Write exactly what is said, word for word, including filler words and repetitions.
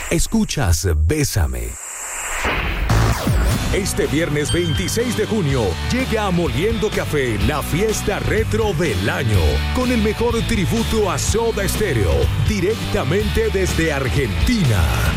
Escuchas Bésame. Este viernes veintiséis de junio llega a Moliendo Café la fiesta retro del año, con el mejor tributo a Soda Stereo, directamente desde Argentina.